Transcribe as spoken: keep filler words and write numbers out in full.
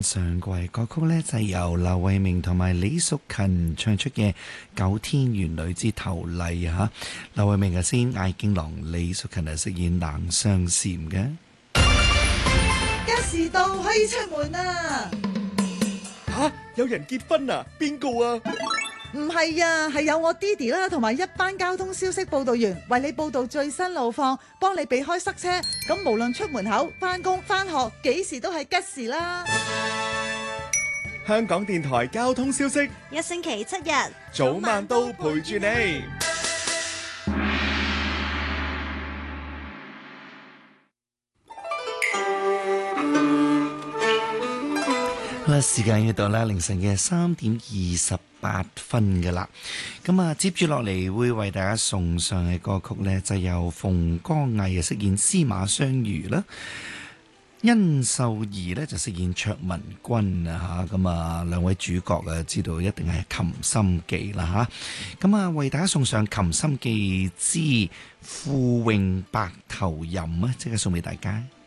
上季歌曲呢，就係由劉慧明同埋李淑勤唱出嘅《九天玄女之頭麗》嚇。劉慧明係飾演艾敬郎，李淑勤係飾演冷湘禪嘅。 吉時到可以出門啦！ 吓，有人結婚啊？邊個啊？ 唔係啊，係有我爹哋啦，同埋一班交通消息報道員為你報道最新路況，幫你避開塞車。咁無論出門口、返工、返學，幾時都係吉時啦！ 香港電台交通消息， 一星期七日， 早晚都陪住你。 好啦，時間要到啦，凌晨嘅三點二十八分嘅啦。咁啊，接住落嚟會為大家送上嘅歌曲呢，就由馮光毅啊飾演司馬相如啦，殷秀儀呢就飾演卓文君啊嚇。咁啊，兩位主角啊，知道一定係《琴心記》啦嚇。咁啊，為大家送上《琴心記之富永白頭吟》啊，即刻送俾大家。